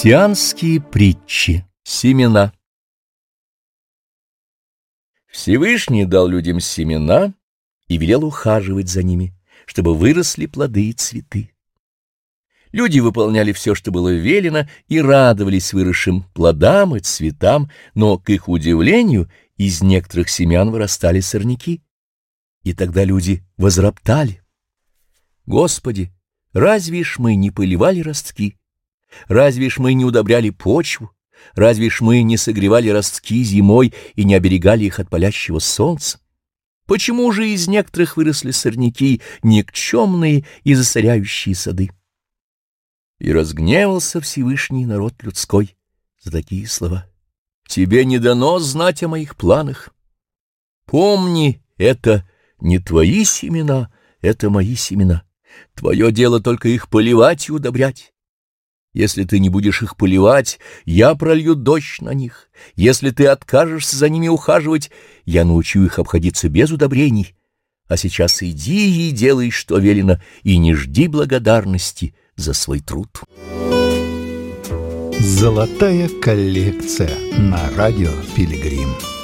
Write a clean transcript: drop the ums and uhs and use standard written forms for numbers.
Христианские притчи. Семена. Всевышний дал людям семена и велел ухаживать за ними, чтобы выросли плоды и цветы. Люди выполняли все, что было велено, и радовались выросшим плодам и цветам, но, к их удивлению, из некоторых семян вырастали сорняки. И тогда люди возроптали: «Господи, разве ж мы не поливали ростки? Разве ж мы не удобряли почву? Разве ж мы не согревали ростки зимой и не оберегали их от палящего солнца? Почему же из некоторых выросли сорняки, никчемные и засоряющие сады?» И разгневался Всевышний народ людской за такие слова. «Тебе не дано знать о моих планах. Помни, это не твои семена, это мои семена. Твое дело только их поливать и удобрять. Если ты не будешь их поливать, я пролью дождь на них. Если ты откажешься за ними ухаживать, я научу их обходиться без удобрений. А сейчас иди и делай, что велено, и не жди благодарности за свой труд». Золотая коллекция на радио Пилигрим.